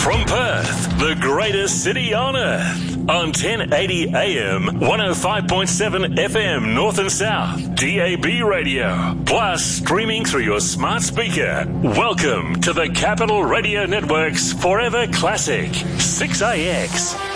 From Perth, the greatest city on earth. On 1080 AM, 105.7 FM North and South, DAB radio. Plus, streaming through your smart speaker. Welcome to the Capital Radio Network's Forever Classic, 6AX.